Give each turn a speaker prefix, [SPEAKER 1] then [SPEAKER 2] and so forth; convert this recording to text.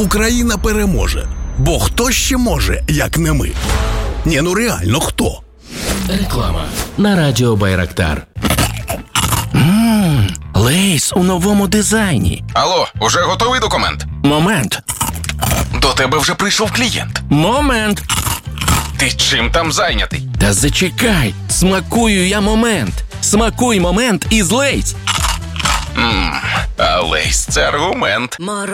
[SPEAKER 1] Україна переможе. Бо хто ще може, як не ми? Ні, ну реально, хто?
[SPEAKER 2] Реклама на радіо Байрактар. Лейс у новому дизайні.
[SPEAKER 3] Алло, уже готовий документ?
[SPEAKER 2] Момент.
[SPEAKER 3] До тебе вже прийшов клієнт.
[SPEAKER 2] Момент.
[SPEAKER 3] Ти чим там зайнятий?
[SPEAKER 2] Та зачекай, смакую я момент. Смакуй момент із Лейс.
[SPEAKER 3] А Лейс – це аргумент.